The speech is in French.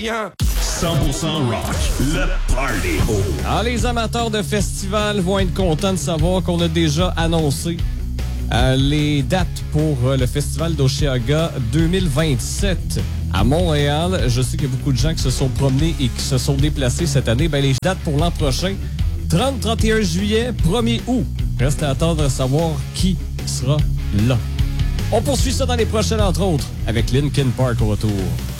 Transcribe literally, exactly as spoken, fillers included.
rien. cent pour cent rock, le party. Oh. Alors, les amateurs de festivals vont être contents de savoir qu'on a déjà annoncé euh, les dates pour euh, le festival d'Oshéaga deux mille vingt-sept à Montréal. Je sais qu'il y a beaucoup de gens qui se sont promenés et qui se sont déplacés cette année. Ben, les dates pour l'an prochain, trente trente et un juillet, premier août. Reste à attendre de savoir qui sera là. On poursuit ça dans les prochaines, entre autres, avec Linkin Park au retour.